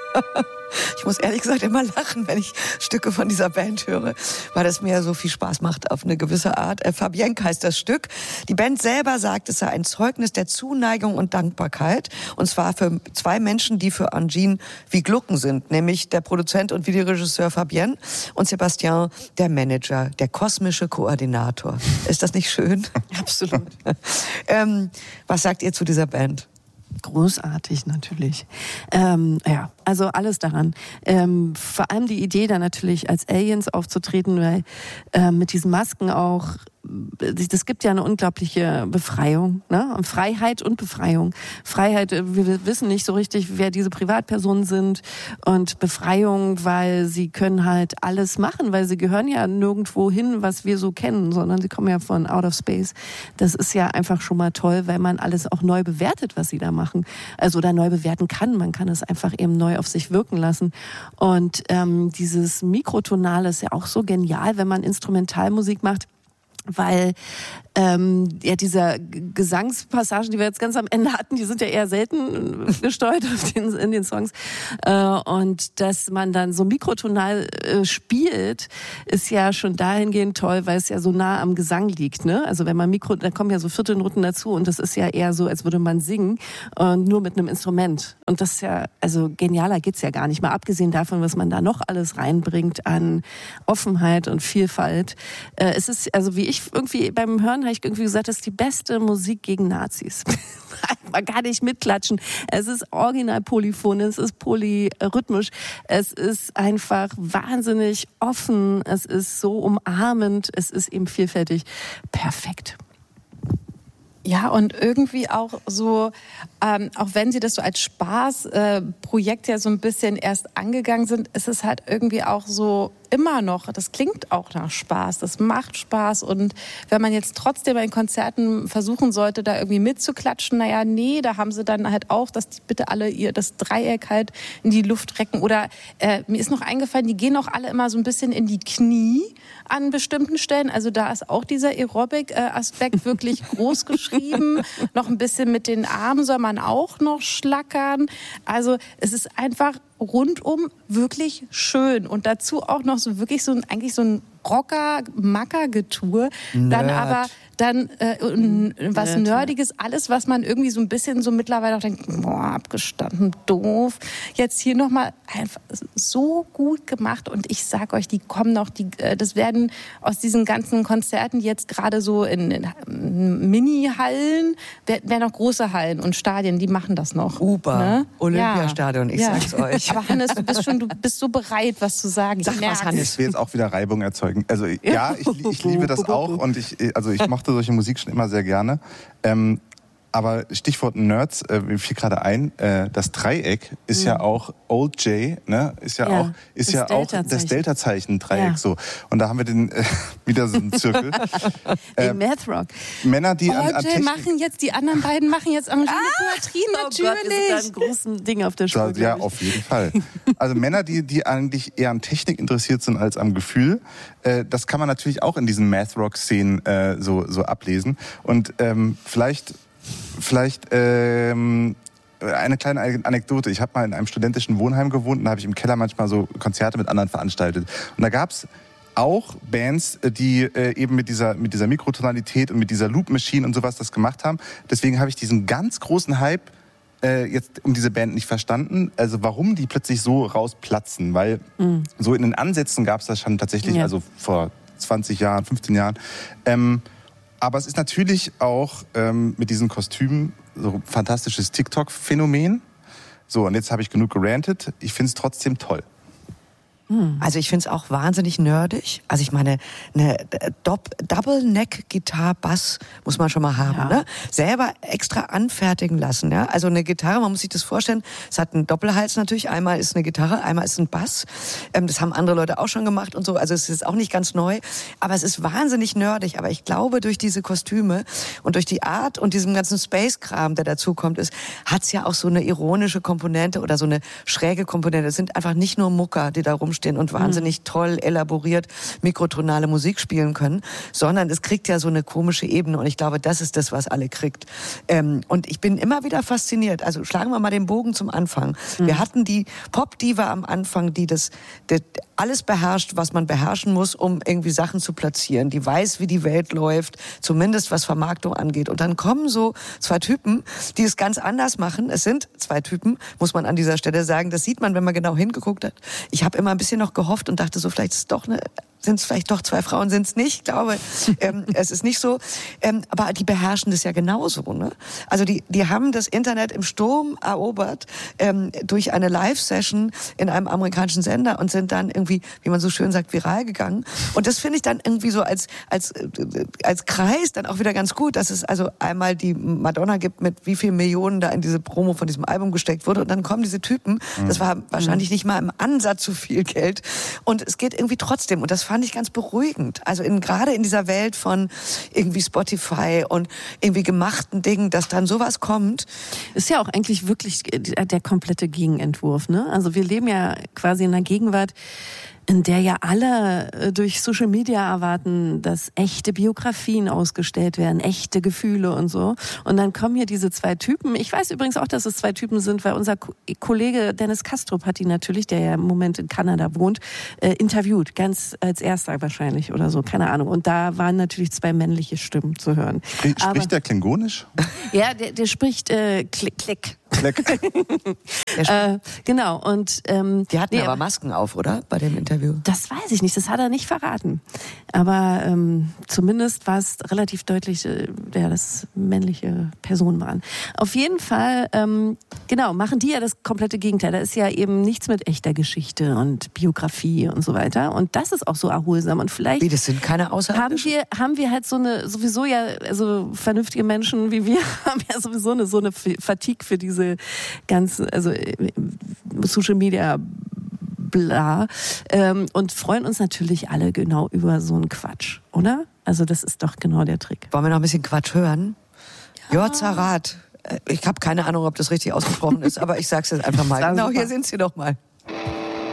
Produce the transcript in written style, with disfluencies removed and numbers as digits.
Ich muss ehrlich gesagt immer lachen, wenn ich Stücke von dieser Band höre, weil es mir so viel Spaß macht auf eine gewisse Art. Fabienne heißt das Stück. Die Band selber sagt, es sei ein Zeugnis der Zuneigung und Dankbarkeit. Und zwar für zwei Menschen, die für Angine wie Glucken sind. Nämlich der Produzent und Videoregisseur Fabienne und Sébastien, der Manager, der kosmische Koordinator. Ist das nicht schön? Absolut. Was sagt ihr zu dieser Band? Großartig natürlich. Ja, also alles daran. Vor allem die Idee, da natürlich als Aliens aufzutreten, weil mit diesen Masken auch, das gibt ja eine unglaubliche Befreiung, ne? Freiheit und Befreiung. Freiheit, wir wissen nicht so richtig, wer diese Privatpersonen sind, und Befreiung, weil sie können halt alles machen, weil sie gehören ja nirgendwo hin, was wir so kennen, sondern sie kommen ja von out of space. Das ist ja einfach schon mal toll, weil man alles auch neu bewertet, was sie da machen. Also oder neu bewerten kann. Man kann es einfach eben neu auf sich wirken lassen. Und dieses Mikrotonale ist ja auch so genial, wenn man Instrumentalmusik macht, weil ja, diese Gesangspassagen, die wir jetzt ganz am Ende hatten, die sind ja eher selten gesteuert in den Songs. Und dass man dann so mikrotonal spielt, ist ja schon dahingehend toll, weil es ja so nah am Gesang liegt, ne? Also wenn man da kommen ja so Viertelnoten dazu, und das ist ja eher so, als würde man singen, nur mit einem Instrument. Und das ist ja, also genialer geht's ja gar nicht. Mal abgesehen davon, was man da noch alles reinbringt an Offenheit und Vielfalt. Es ist, also wie ich irgendwie beim Hören habe ich irgendwie gesagt, das ist die beste Musik gegen Nazis. Man kann nicht mitklatschen. Es ist original polyphon, es ist polyrhythmisch, es ist einfach wahnsinnig offen, es ist so umarmend, es ist eben vielfältig. Perfekt. Ja, und irgendwie auch so, auch wenn sie das so als Spaßprojekt ja so ein bisschen erst angegangen sind, ist es halt irgendwie auch so immer noch, das klingt auch nach Spaß, das macht Spaß, und wenn man jetzt trotzdem bei den Konzerten versuchen sollte, da irgendwie mitzuklatschen, naja, nee, da haben sie dann halt auch, dass die bitte alle das Dreieck halt in die Luft recken, oder mir ist noch eingefallen, die gehen auch alle immer so ein bisschen in die Knie an bestimmten Stellen, also da ist auch dieser Aerobic-Aspekt wirklich groß geschrieben, noch ein bisschen mit den Armen soll man auch noch schlackern, also es ist einfach rundum wirklich schön, und dazu auch noch so wirklich so ein Rocker-Macker-Getue, dann aber was Nerdiges, alles, was man irgendwie so ein bisschen so mittlerweile auch denkt, boah, abgestanden, doof. Jetzt hier nochmal einfach so gut gemacht, und ich sag euch, die kommen noch, das werden aus diesen ganzen Konzerten jetzt gerade so in Mini-Hallen, werden noch große Hallen und Stadien, die machen das noch. Ne? Olympiastadion, ich sag's euch. Aber Hannes, du bist so bereit, was zu sagen. Sag was, Hannes. Ich will jetzt auch wieder Reibung erzeugen. Also ja, ich liebe das auch, und ich mochte solche Musik schon immer sehr gerne. Aber Stichwort Nerds, mir fiel gerade ein, das Dreieck ist ja auch Old J, ne? Ist ja auch das Delta-Zeichen Dreieck, so. Und da haben wir wieder so einen Zirkel. Den Math Rock. Männer, die an die anderen beiden machen jetzt Angine Poitrine, natürlich. Oh Gott, wir sind da ein großes Ding auf der Spur. Ja, auf jeden Fall. Also Männer, die eigentlich eher an Technik interessiert sind als am Gefühl, das kann man natürlich auch in diesen Math Rock-Szenen so ablesen. Und vielleicht eine kleine Anekdote. Ich habe mal in einem studentischen Wohnheim gewohnt, und da habe ich im Keller manchmal so Konzerte mit anderen veranstaltet. Und da gab's auch Bands, die eben mit dieser Mikrotonalität und mit dieser Loop Machine und sowas das gemacht haben. Deswegen habe ich diesen ganz großen Hype jetzt um diese Band nicht verstanden. Also warum die plötzlich so rausplatzen. Weil so in den Ansätzen gab's das schon tatsächlich, also vor 20 Jahren, 15 Jahren. Aber es ist natürlich auch mit diesen Kostümen so ein fantastisches TikTok-Phänomen. So, und jetzt habe ich genug gerantet. Ich finde es trotzdem toll. Also ich finde es auch wahnsinnig nerdig. Also ich meine, eine Double-Neck-Gitarre-Bass muss man schon mal haben, ne? Selber extra anfertigen lassen, ja? Also eine Gitarre, man muss sich das vorstellen, es hat einen Doppelhals natürlich. Einmal ist eine Gitarre, einmal ist ein Bass. Das haben andere Leute auch schon gemacht und so. Also es ist auch nicht ganz neu. Aber es ist wahnsinnig nerdig. Aber ich glaube, durch diese Kostüme und durch die Art und diesem ganzen Space-Kram, der dazukommt, hat es ja auch so eine ironische Komponente oder so eine schräge Komponente. Es sind einfach nicht nur Mucker, die da rumstehen, rumstehen und wahnsinnig toll elaboriert mikrotonale Musik spielen können, sondern es kriegt ja so eine komische Ebene und ich glaube, das ist das, was alle kriegt. Und ich bin immer wieder fasziniert. Also schlagen wir mal den Bogen zum Anfang. Wir hatten die Pop-Diva am Anfang, die das alles beherrscht, was man beherrschen muss, um irgendwie Sachen zu platzieren. Die weiß, wie die Welt läuft, zumindest was Vermarktung angeht. Und dann kommen so zwei Typen, die es ganz anders machen. Es sind zwei Typen, muss man an dieser Stelle sagen. Das sieht man, wenn man genau hingeguckt hat. Ich habe immer ein bisschen noch gehofft und dachte so, vielleicht ist es doch sind es vielleicht doch zwei Frauen, sind es nicht. Ich glaube, es ist nicht so. Aber die beherrschen das ja genauso. Ne? Also die haben das Internet im Sturm erobert durch eine Live-Session in einem amerikanischen Sender und sind dann irgendwie, wie man so schön sagt, viral gegangen. Und das finde ich dann irgendwie so als Kreis dann auch wieder ganz gut, dass es also einmal die Madonna gibt, mit wie viel Millionen da in diese Promo von diesem Album gesteckt wurde. Und dann kommen diese Typen, das war wahrscheinlich nicht mal im Ansatz so viel Geld. Und es geht irgendwie trotzdem. Und das fand ich ganz beruhigend. Also gerade in dieser Welt von irgendwie Spotify und irgendwie gemachten Dingen, dass dann sowas kommt. Ist ja auch eigentlich wirklich der komplette Gegenentwurf, ne? Also wir leben ja quasi in einer Gegenwart, in der ja alle durch Social Media erwarten, dass echte Biografien ausgestellt werden, echte Gefühle und so. Und dann kommen hier diese zwei Typen. Ich weiß übrigens auch, dass es zwei Typen sind, weil unser Kollege Dennis Kastrup hat die natürlich, der ja im Moment in Kanada wohnt, interviewt. Ganz als erster wahrscheinlich oder so, keine Ahnung. Und da waren natürlich zwei männliche Stimmen zu hören. Spricht der Klingonisch? Ja, der spricht Klick. Genau. Und die hatten aber Masken auf, oder? Bei dem Interview. Das weiß ich nicht, das hat er nicht verraten. Aber zumindest war es relativ deutlich, dass männliche Personen waren. Auf jeden Fall, genau, machen die ja das komplette Gegenteil. Da ist ja eben nichts mit echter Geschichte und Biografie und so weiter. Und das ist auch so erholsam. Und vielleicht das sind keine Außerirdischen? haben wir halt sowieso ja, also vernünftige Menschen wie wir haben ja sowieso so eine Fatigue für diese ganzen, also Social Media bla, und freuen uns natürlich alle genau über so einen Quatsch, oder? Also das ist doch genau der Trick. Wollen wir noch ein bisschen Quatsch hören? Ja, Zarat. Ich habe keine Ahnung, ob das richtig ausgesprochen ist, aber ich sag's jetzt einfach mal. Genau, hier sind sie doch mal.